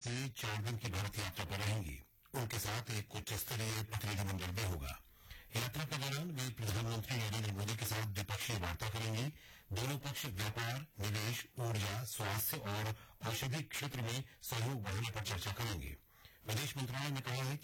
मोदी 4 दिन की भारत यात्रा पर रहेंगी। उनके साथ एक उच्च स्तरीय प्रतिनिधिमंडल भी होगा। यात्रा के दौरान वे प्रधानमंत्री नरेंद्र मोदी के साथ द्विपक्षीय वार्ता करेंगे। दोनों पक्ष व्यापार, निवेश, ऊर्जा, स्वास्थ्य और औषधि क्षेत्र में सहयोग बढ़ाने पर चर्चा करेंगे। विदेश मंत्रालय ने कहा है